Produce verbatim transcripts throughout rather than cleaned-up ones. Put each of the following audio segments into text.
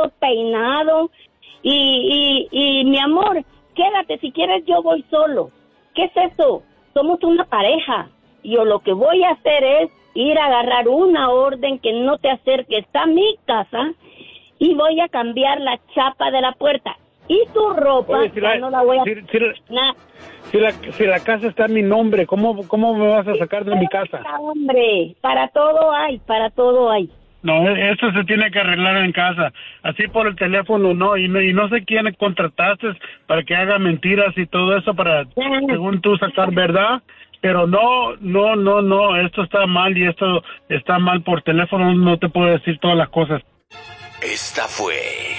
todo peinado. Y, y, y mi amor, quédate, si quieres yo voy solo. ¿Qué es eso? Somos una pareja. Yo lo que voy a hacer es ir a agarrar una orden que no te acerques a mi casa y voy a cambiar la chapa de la puerta. Y tu ropa, Oye, si la, no la voy a... Si, si, nah. si, la, si la casa está en mi nombre, ¿cómo, cómo me vas a sacar de mi casa? Hombre, para todo hay, para todo hay. No, esto se tiene que arreglar en casa, así por el teléfono no, y no, y no sé quién contrataste para que haga mentiras y todo eso para, según tú, sacar verdad, pero no, no, no, no, esto está mal y esto está mal por teléfono, no te puedo decir todas las cosas. Esta fue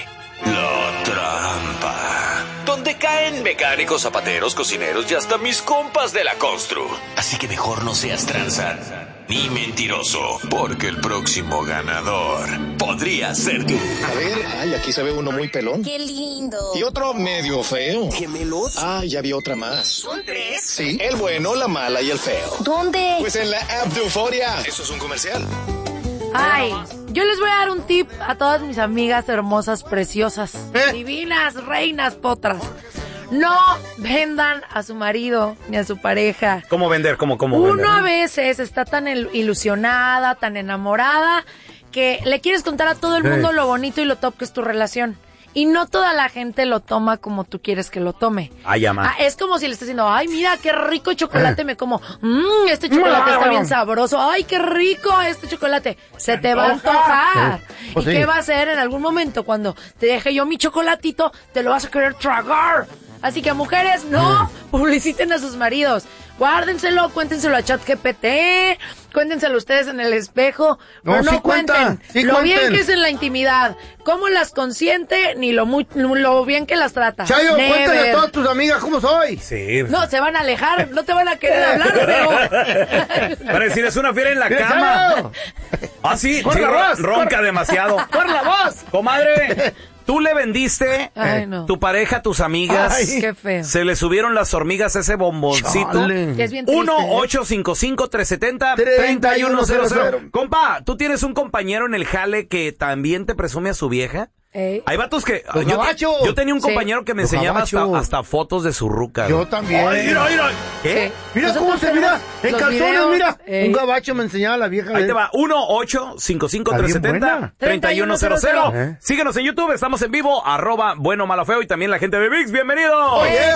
La Trampa, donde caen mecánicos, zapateros, cocineros y hasta mis compas de la constru. Así que mejor no seas tranza ni mentiroso, porque el próximo ganador podría ser tú. A ver, ay, aquí se ve uno muy pelón. ¡Qué lindo! Y otro medio feo. ¿Gemelos? Ah, ya vi otra más. ¿Son tres? Sí, el bueno, la mala y el feo. ¿Dónde? Pues en la app de Euforia. Eso es un comercial. Ay, yo les voy a dar un tip a todas mis amigas hermosas, preciosas, ¿Eh? divinas, reinas, potras. No vendan a su marido ni a su pareja. ¿Cómo vender? ¿Cómo, cómo Uno vender? a veces está tan ilusionada, tan enamorada, que le quieres contar a todo el mundo sí. lo bonito y lo top que es tu relación. Y no toda la gente lo toma como tú quieres que lo tome. Ay, ama. Ah, es como si le estás diciendo, ay, mira, qué rico chocolate me como. Mmm, este chocolate está bien sabroso. Ay, qué rico este chocolate. Se te va a antojar. Sí. Pues ¿Y sí. qué va a hacer en algún momento cuando te deje yo mi chocolatito? Te lo vas a querer tragar. Así que mujeres, no publiciten a sus maridos. Guárdenselo, cuéntenselo a ChatGPT, cuéntenselo ustedes en el espejo, no, pero no sí cuenten cuenta, sí lo cuenten. Bien que es en la intimidad, cómo las consiente, ni lo muy, lo bien que las trata. Chayo, Never. Cuéntale a todas tus amigas cómo soy. Sí. No, se van a alejar, no te van a querer hablar, pero... Para decir, es una fiera en la Mira, cama. Ah, sí, sí la voz, ronca por... demasiado. ¡Por la voz! Comadre... Tú le vendiste Ay, no. tu pareja a tus amigas. Ay, qué feo. Se le subieron las hormigas a ese bomboncito. Que es bien triste, uno ocho cinco cinco, tres siete cero, tres uno cero cero. Compa, ¿tú tienes un compañero en el jale que también te presume a su vieja? ¿Eh? Hay vatos que... Yo, yo tenía un compañero sí. que me Los enseñaba hasta, hasta fotos de su ruca. Yo también. Ay, mira, mira. ¿Qué? Sí. Mira Nosotros cómo se mira. En calzones, videos, mira. Eh. Un gabacho me enseñaba a la vieja. Ahí te va. uno ocho cinco cinco, tres siete cero, tres uno cero cero. ¿Eh? Síguenos en YouTube. Estamos en vivo. Arroba Bueno Malo Feo. Y también la gente de ViX. ¡Bienvenidos! Oh, yeah.